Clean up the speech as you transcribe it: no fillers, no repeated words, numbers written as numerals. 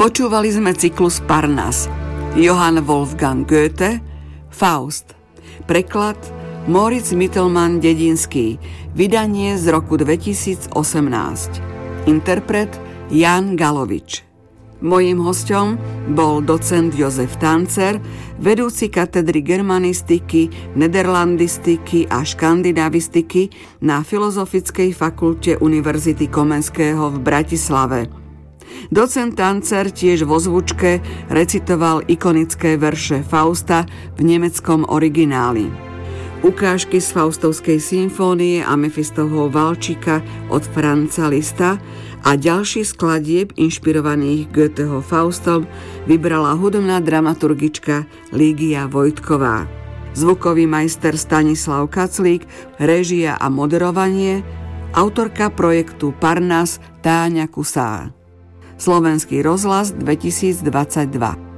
Počúvali sme cyklus Parnas. Johann Wolfgang Goethe, Faust. Preklad Moritz Mittelmann Dedinský. Vydanie z roku 2018. Interpret Jan Galovič. Mojím hosťom bol docent Jozef Tancer, vedúci katedry germanistiky, nederlandistiky a škandinavistiky na Filozofickej fakulte Univerzity Komenského v Bratislave. Docent Tancer tiež vo zvučke recitoval ikonické verše Fausta v nemeckom origináli. Ukážky z Faustovskej symfónie a Mefistovho Valčíka od Franza Lista a ďalší skladieb inšpirovaných Goetheho Faustom vybrala hudobná dramaturgička Lígia Vojtková. Zvukový majster Stanislav Kaclík, réžia a moderovanie, autorka projektu Parnas Táňa Kusá. Slovenský rozhlas 2022.